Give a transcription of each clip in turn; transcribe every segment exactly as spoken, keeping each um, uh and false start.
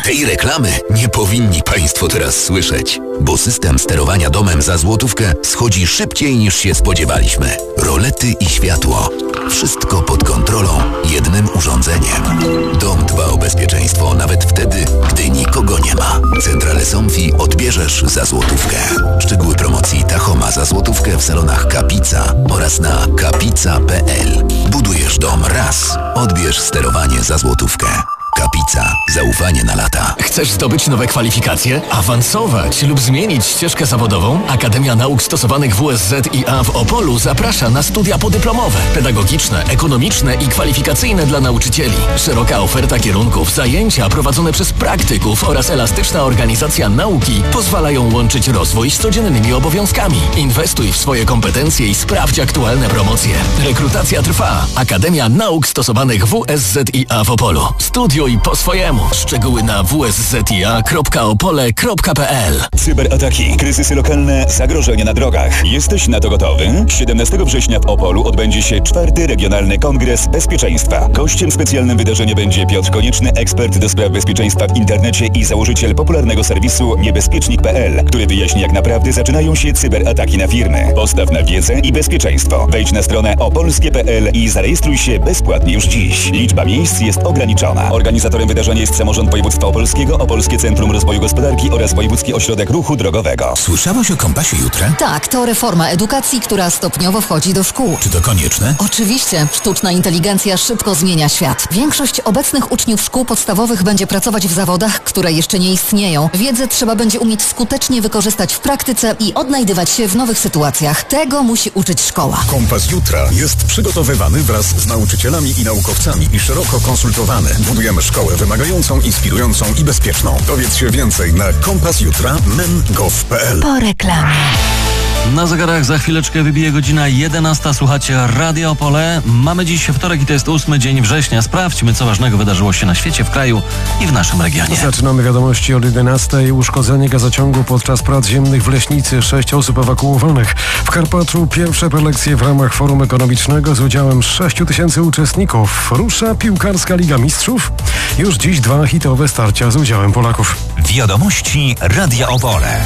Tej reklamy nie powinni Państwo teraz słyszeć, bo system sterowania domem za złotówkę schodzi szybciej niż się spodziewaliśmy. Rolety i światło. Wszystko pod kontrolą jednym urządzeniem. Dom dba o bezpieczeństwo nawet wtedy, gdy nikogo nie ma. Centralę Somfy odbierzesz za złotówkę. Szczegóły promocji Tachoma za złotówkę w salonach Kapica oraz na kapica kropka p l. Budujesz dom raz, odbierz sterowanie za złotówkę. Kapica. Zaufanie na lata. Chcesz zdobyć nowe kwalifikacje? Awansować lub zmienić ścieżkę zawodową? Akademia Nauk Stosowanych W S Z I A w Opolu zaprasza na studia podyplomowe, pedagogiczne, ekonomiczne i kwalifikacyjne dla nauczycieli. Szeroka oferta kierunków, zajęcia prowadzone przez praktyków oraz elastyczna organizacja nauki pozwalają łączyć rozwój z codziennymi obowiązkami. Inwestuj w swoje kompetencje i sprawdź aktualne promocje. Rekrutacja trwa. Akademia Nauk Stosowanych W S Z I A w Opolu. Studiuj po swojemu. Szczegóły na w s z i a kropka opole kropka p l. Cyberataki, kryzysy lokalne, zagrożenia na drogach. Jesteś na to gotowy? siedemnastego września w Opolu odbędzie się czwarty Regionalny Kongres Bezpieczeństwa. Gościem specjalnym wydarzenia będzie Piotr Konieczny, ekspert do spraw bezpieczeństwa w internecie i założyciel popularnego serwisu niebezpiecznik kropka p l, który wyjaśni, jak naprawdę zaczynają się cyberataki na firmy. Postaw na wiedzę i bezpieczeństwo. Wejdź na stronę opolskie kropka p l i zarejestruj się bezpłatnie już dziś. Liczba miejsc jest ograniczona. Organizatorem wydarzenia jest Samorząd Województwa Opolskiego, Opolskie Centrum Rozwoju Gospodarki oraz Wojewódzki Ośrodek Ruchu Drogowego. Słyszałeś o Kompasie Jutra? Tak, to reforma edukacji, która stopniowo wchodzi do szkół. Czy to konieczne? Oczywiście. Sztuczna inteligencja szybko zmienia świat. Większość obecnych uczniów szkół podstawowych będzie pracować w zawodach, które jeszcze nie istnieją. Wiedzę trzeba będzie umieć skutecznie wykorzystać w praktyce i odnajdywać się w nowych sytuacjach. Tego musi uczyć szkoła. Kompas Jutra jest przygotowywany wraz z nauczycielami i naukowcami i szeroko konsultowany. Budujemy szkołę wymagającą, inspirującą i bezpieczną. Dowiedz się więcej na kompas jutra kropka men kropka gov kropka p l. Po reklamie. Na zegarach za chwileczkę wybije godzina jedenasta. Słuchacie Radio Opole. Mamy dziś wtorek i to jest ósmy dzień września. Sprawdźmy, co ważnego wydarzyło się na świecie, w kraju i w naszym regionie. Zaczynamy wiadomości od jedenastej. Uszkodzenie gazociągu podczas prac ziemnych w Leśnicy. Sześć osób ewakuowanych. W Karpaczu pierwsze prelekcje w ramach Forum Ekonomicznego z udziałem sześciu tysięcy uczestników. Rusza piłkarska Liga Mistrzów. Już dziś dwa hitowe starcia z udziałem Polaków. Wiadomości Radia Opole.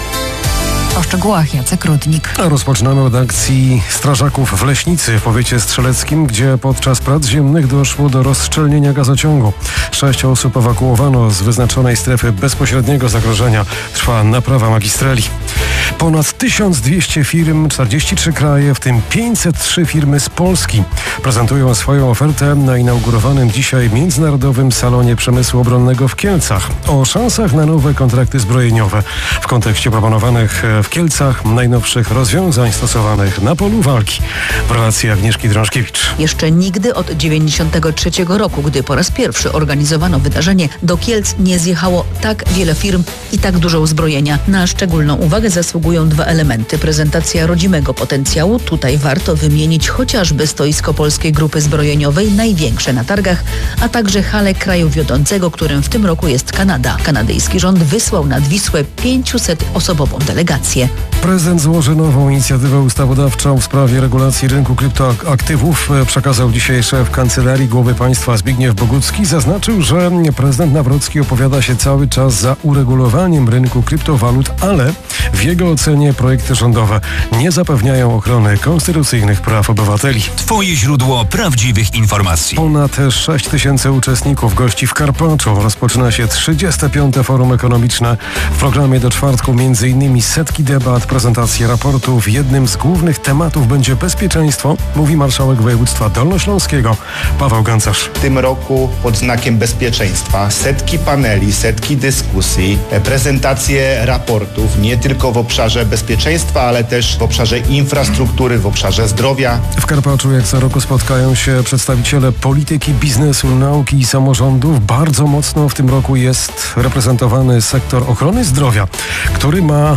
O szczegółach Jacek Rudnik. A rozpoczynamy od akcji strażaków w Leśnicy w powiecie strzeleckim, gdzie podczas prac ziemnych doszło do rozszczelnienia gazociągu. Sześć osób ewakuowano z wyznaczonej strefy bezpośredniego zagrożenia. Trwa naprawa magistrali. Ponad tysiąc dwieście firm, czterdzieści trzy kraje, w tym pięćset trzy firmy z Polski prezentują swoją ofertę na inaugurowanym dzisiaj Międzynarodowym Salonie Przemysłu Obronnego w Kielcach. O szansach na nowe kontrakty zbrojeniowe w kontekście proponowanych w Kielcach najnowszych rozwiązań stosowanych na polu walki. W relacji Agnieszki Drążkiewicz. Jeszcze nigdy od dziewięćdziesiątego trzeciego roku, gdy po raz pierwszy organizowano wydarzenie, do Kielc nie zjechało tak wiele firm i tak dużo uzbrojenia. Na szczególną uwagę zasługują dwa elementy. Prezentacja rodzimego potencjału. Tutaj warto wymienić chociażby stoisko Polskiej Grupy Zbrojeniowej, największe na targach, a także halę kraju wiodącego, którym w tym roku jest Kanada. Kanadyjski rząd wysłał nad Wisłę pięciusotoosobową delegację. Prezydent złoży nową inicjatywę ustawodawczą w sprawie regulacji rynku kryptoaktywów. Przekazał dzisiaj szef Kancelarii Głowy Państwa Zbigniew Bogucki. Zaznaczył, że prezydent Nawrocki opowiada się cały czas za uregulowaniem rynku kryptowalut, ale w jego ocenie projekty rządowe nie zapewniają ochrony konstytucyjnych praw obywateli. Twoje źródło prawdziwych informacji. Ponad sześć tysięcy uczestników gości w Karpaczu. Rozpoczyna się trzydzieste piąte Forum Ekonomiczne. W programie do czwartku między innymi setki debat, prezentacje raportów. Jednym z głównych tematów będzie bezpieczeństwo, mówi marszałek województwa dolnośląskiego Paweł Gancarz. W tym roku pod znakiem bezpieczeństwa setki paneli, setki dyskusji, prezentacje raportów, nie tylko w obszarze bezpieczeństwa, ale też w obszarze infrastruktury, w obszarze zdrowia. W Karpaczu jak co roku spotkają się przedstawiciele polityki, biznesu, nauki i samorządów. Bardzo mocno w tym roku jest reprezentowany sektor ochrony zdrowia, który ma reprezentować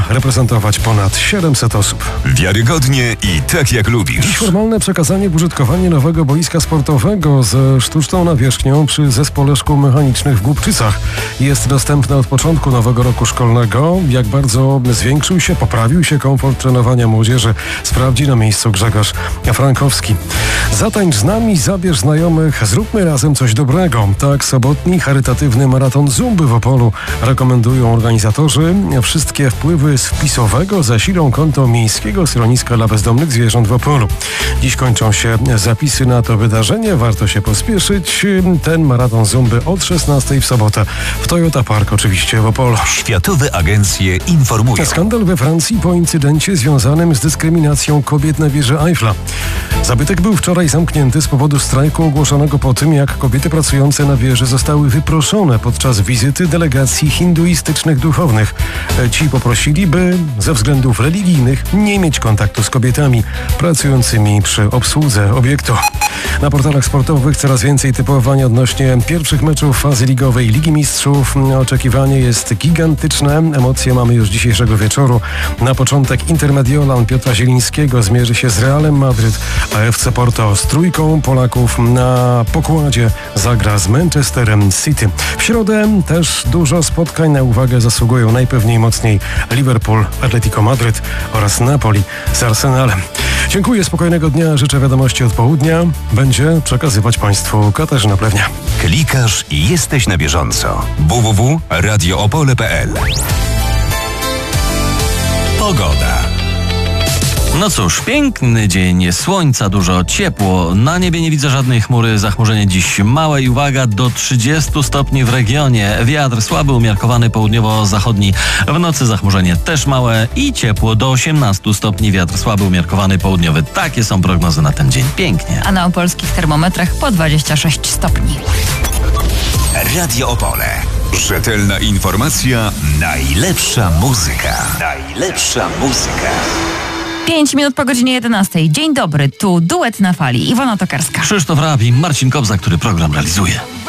skontentować ponad siedemset osób. Wiarygodnie i tak jak lubisz. Dziś formalne przekazanie w użytkowanie nowego boiska sportowego ze sztuczną nawierzchnią przy Zespole Szkół Mechanicznych w Głubczycach jest dostępne od początku nowego roku szkolnego. Jak bardzo zwiększył się, poprawił się komfort trenowania młodzieży, sprawdzi na miejscu Grzegorz Frankowski. Zatańcz z nami, zabierz znajomych, zróbmy razem coś dobrego. Tak sobotni charytatywny maraton Zumby w Opolu rekomendują organizatorzy. Wszystkie wpływy z wpisowego zasilą konto Miejskiego Schroniska dla Bezdomnych Zwierząt w Opolu. Dziś kończą się zapisy na to wydarzenie. Warto się pospieszyć. Ten maraton Zumby od szesnastej w sobotę w Toyota Park, oczywiście w Opolu. Światowe agencje informują. Skandal we Francji po incydencie związanym z dyskryminacją kobiet na wieży Eiffla. Zabytek był wczoraj zamknięty z powodu strajku ogłoszonego po tym, jak kobiety pracujące na wieży zostały wyproszone podczas wizyty delegacji hinduistycznych duchownych. Ci poprosili, by ze względów religijnych nie mieć kontaktu z kobietami pracującymi przy obsłudze obiektu. Na portalach sportowych coraz więcej typowania odnośnie pierwszych meczów fazy ligowej Ligi Mistrzów. Oczekiwanie jest gigantyczne. Emocje mamy już dzisiejszego wieczoru. Na początek Intermediolan Piotra Zielińskiego zmierzy się z Realem Madryt, a F C Porto z trójką Polaków na pokładzie zagra z Manchesterem City. W środę też dużo spotkań. Na uwagę zasługują najpewniej mocniej Liverpool, Atletico Madryt oraz Napoli z Arsenalem. Dziękuję, spokojnego dnia, życzę wiadomości od południa. Będzie przekazywać Państwu Katarzyna Plewnia. Klikasz i jesteś na bieżąco. w w w kropka radio opole kropka p l. Pogoda. No cóż, piękny dzień, słońca dużo, ciepło, na niebie nie widzę żadnej chmury, zachmurzenie dziś małe i uwaga, do trzydziestu stopni w regionie, wiatr słaby, umiarkowany południowo-zachodni, w nocy zachmurzenie też małe i ciepło, do osiemnastu stopni, wiatr słaby, umiarkowany południowy. Takie są prognozy na ten dzień, pięknie. A na opolskich termometrach po dwadzieścia sześć stopni. Radio Opole. Rzetelna informacja, najlepsza muzyka. Najlepsza muzyka. Pięć minut po godzinie jedenastej. Dzień dobry, tu duet na fali. Iwona Tokarska. Krzysztof Rab i Marcin Kobza, który program realizuje.